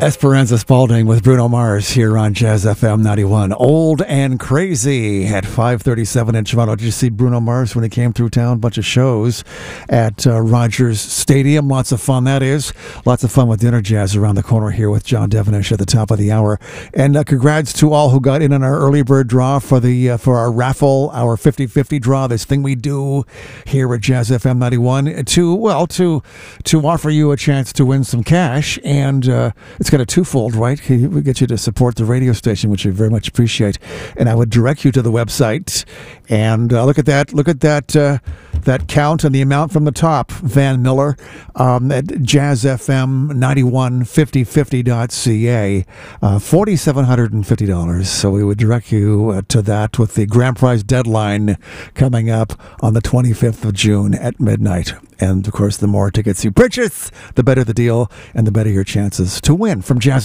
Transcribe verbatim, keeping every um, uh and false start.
Esperanza Spalding with Bruno Mars here on Jazz F M ninety-one. Old and Crazy at five thirty-seven in Toronto. Did you see Bruno Mars when he came through town? Bunch of shows at uh, Rogers Stadium. Lots of fun, that is. Lots of fun with Dinner Jazz around the corner here with John Devonish at the top of the hour. And uh, congrats to all who got in on our early bird draw for the uh, for our raffle, our fifty-fifty draw, this thing we do here at Jazz F M ninety-one to, well, to, to offer you a chance to win some cash. And uh, it's got a twofold, right? We get you to support the radio station, which we very much appreciate. And I would direct you to the website and uh, look at that. Look at that. Uh, that count and the amount from the top. Van Miller um, at Jazz F M ninety-one fifty fifty dot c a, uh, four thousand seven hundred fifty dollars. So we would direct you uh, to that with the grand prize deadline coming up on the twenty-fifth of June at midnight. And of course, the more tickets you purchase, the better the deal and the better your chances to win from Jazz.